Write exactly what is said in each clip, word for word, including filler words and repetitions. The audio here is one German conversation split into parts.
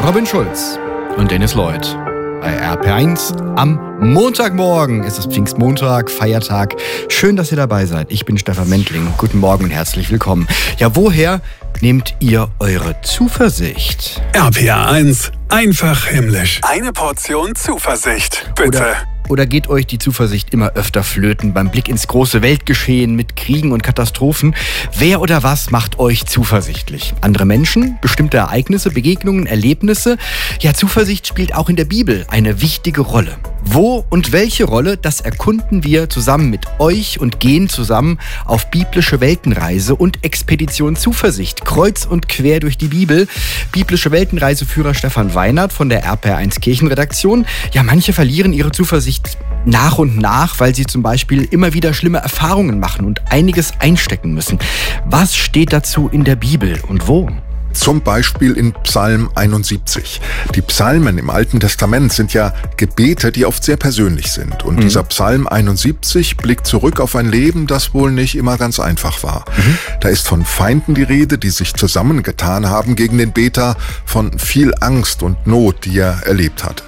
Robin Schulz und Dennis Lloyd bei R P eins am Montagmorgen. Es ist Pfingstmontag, Feiertag. Schön, dass ihr dabei seid. Ich bin Stefan Mentling. Guten Morgen und herzlich willkommen. Ja, woher nehmt ihr eure Zuversicht? R P eins, einfach himmlisch. Eine Portion Zuversicht, bitte. Oder Oder geht euch die Zuversicht immer öfter flöten beim Blick ins große Weltgeschehen mit Kriegen und Katastrophen? Wer oder was macht euch zuversichtlich? Andere Menschen, bestimmte Ereignisse, Begegnungen, Erlebnisse? Ja, Zuversicht spielt auch in der Bibel eine wichtige Rolle. Wo und welche Rolle, das erkunden wir zusammen mit euch und gehen zusammen auf biblische Weltenreise und Expedition Zuversicht. Kreuz und quer durch die Bibel. Biblische Weltenreiseführer Stefan Weinert von der R P eins Kirchenredaktion. Ja, manche verlieren ihre Zuversicht nach und nach, weil sie zum Beispiel immer wieder schlimme Erfahrungen machen und einiges einstecken müssen. Was steht dazu in der Bibel und wo? Zum Beispiel in Psalm einundsiebzig. Die Psalmen im Alten Testament sind ja Gebete, die oft sehr persönlich sind. Und mhm. dieser Psalm einundsiebzig blickt zurück auf ein Leben, das wohl nicht immer ganz einfach war. Mhm. Da ist von Feinden die Rede, die sich zusammengetan haben gegen den Beter, von viel Angst und Not, die er erlebt hat.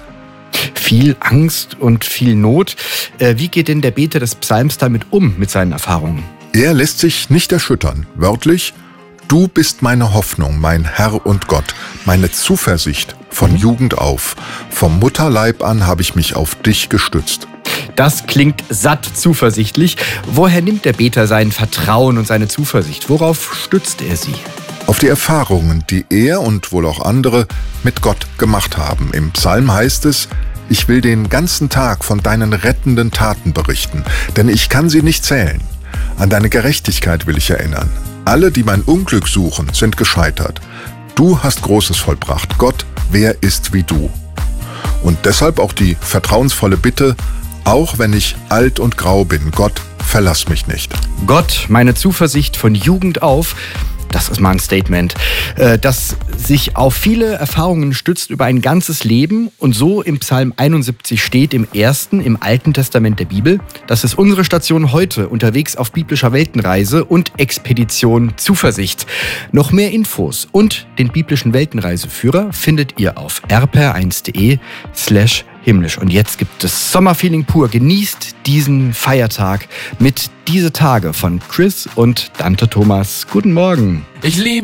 Viel Angst und viel Not. Äh, wie geht denn der Beter des Psalms damit um, mit seinen Erfahrungen? Er lässt sich nicht erschüttern. Wörtlich: Du bist meine Hoffnung, mein Herr und Gott, meine Zuversicht von mhm. Jugend auf. Vom Mutterleib an habe ich mich auf dich gestützt. Das klingt satt zuversichtlich. Woher nimmt der Beter sein Vertrauen und seine Zuversicht? Worauf stützt er sie? Auf die Erfahrungen, die er und wohl auch andere mit Gott gemacht haben. Im Psalm heißt es: Ich will den ganzen Tag von deinen rettenden Taten berichten, denn ich kann sie nicht zählen. An deine Gerechtigkeit will ich erinnern. Alle, die mein Unglück suchen, sind gescheitert. Du hast Großes vollbracht. Gott, wer ist wie du? Und deshalb auch die vertrauensvolle Bitte: Auch wenn ich alt und grau bin, Gott, verlass mich nicht. Gott, meine Zuversicht von Jugend auf. Das ist mal ein Statement, das sich auf viele Erfahrungen stützt über ein ganzes Leben und so im Psalm einundsiebzig steht, im ersten, im Alten Testament der Bibel. Das ist unsere Station heute, unterwegs auf biblischer Weltenreise und Expedition Zuversicht. Noch mehr Infos und den biblischen Weltenreiseführer findet ihr auf r p r eins punkt de slash himmlisch. Und jetzt gibt es Sommerfeeling pur. Genießt diesen Feiertag mit Diese Tage von Chris und Dante Thomas. Guten Morgen. Ich liebe